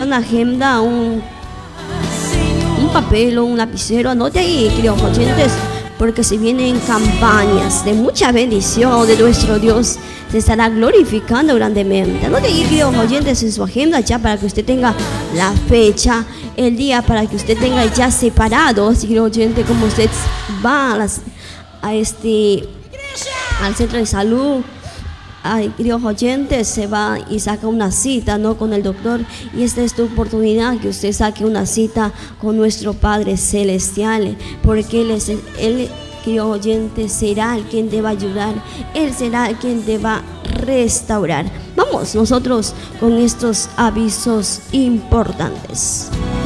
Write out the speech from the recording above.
una agenda, un papel o un lapicero, anote ahí, queridos oyentes, porque se vienen campañas de mucha bendición de nuestro Dios. Se estará glorificando grandemente. Anote ahí, queridos oyentes, en su agenda ya para que usted tenga la fecha, el día, para que usted tenga ya separado, queridos oyentes, como usted va al centro de salud. Ay, queridos oyentes, se va y saca una cita, ¿no?, con el doctor, y esta es tu oportunidad, que usted saque una cita con nuestro Padre Celestial, porque Él, queridos oyentes, será el quien te va a ayudar, Él será el quien te va a restaurar. Vamos nosotros con estos avisos importantes.